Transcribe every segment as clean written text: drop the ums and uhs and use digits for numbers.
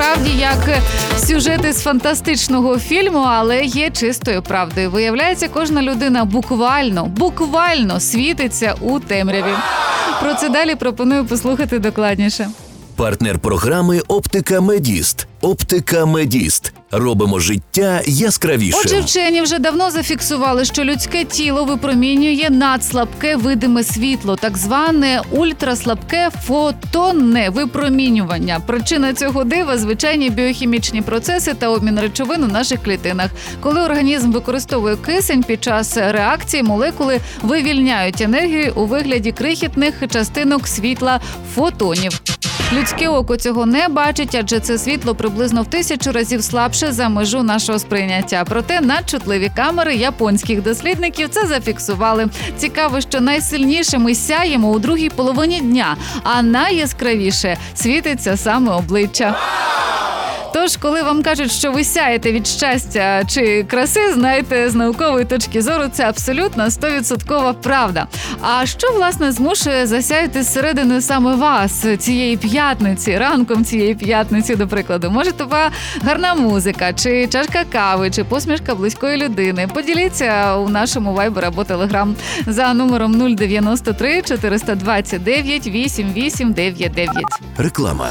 справді як сюжети з фантастичного фільму, але є чистою правдою. Виявляється, кожна людина буквально світиться у темряві. Про це далі пропоную послухати докладніше. Партнер програми «Оптика Медіст». «Оптика Медіст». Робимо життя яскравішим. Отже, вчені вже давно зафіксували, що людське тіло випромінює надслабке видиме світло, так зване ультраслабке фотонне випромінювання. Причина цього дива – звичайні біохімічні процеси та обмін речовин у наших клітинах. Коли організм використовує кисень під час реакції, молекули вивільняють енергію у вигляді крихітних частинок світла – фотонів. Людське око цього не бачить, адже це світло приблизно в 1000 разів слабше за межу нашого сприйняття. Проте надчутливі камери японських дослідників це зафіксували. Цікаво, що найсильніше ми сяємо у другій половині дня, а найяскравіше світиться саме обличчя. Тож, коли вам кажуть, що ви сяєте від щастя чи краси, знайте, з наукової точки зору це абсолютно 100% правда. А що, власне, змушує засяяти зсередини саме вас цієї п'ятниці, ранком цієї п'ятниці, до прикладу? Може, това гарна музика, чи чашка кави, чи посмішка близької людини? Поділіться у нашому Viber або Telegram за номером 093 429 8899. Реклама.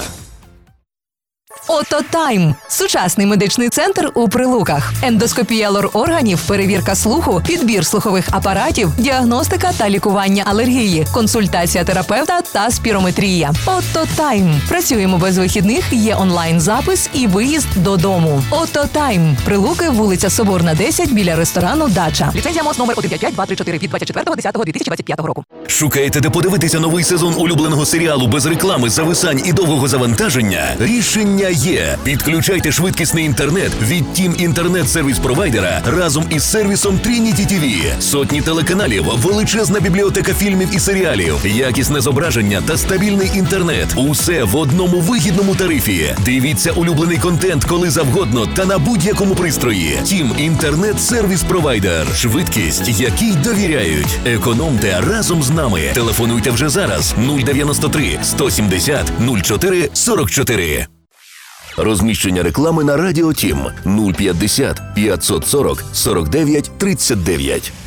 Ототайм – сучасний медичний центр у Прилуках. Ендоскопія лор-органів, перевірка слуху, підбір слухових апаратів, діагностика та лікування алергії, консультація терапевта та спірометрія. Ототайм. Працюємо без вихідних, є онлайн-запис і виїзд додому. Ототайм. Прилуки, вулиця Соборна, 10, біля ресторану «Дача». Ліцензія МОЗ номер 155-234 від 24.10.2025 року. Шукаєте, де подивитися новий сезон улюбленого серіалу без реклами, зависань і довгого завантаження? Рішення є. Підключайте швидкісний інтернет від Team інтернет-сервіс-провайдера разом із сервісом Trinity TV. Сотні телеканалів, величезна бібліотека фільмів і серіалів, якісне зображення та стабільний інтернет. Усе в одному вигідному тарифі. Дивіться улюблений контент коли завгодно та на будь-якому пристрої. Team інтернет-сервіс-провайдер. Швидкість, якій довіряють. Економте разом з нами. Телефонуйте вже зараз 093 170 04 44. Розміщення реклами на Радіо Тім 050 540 49 39.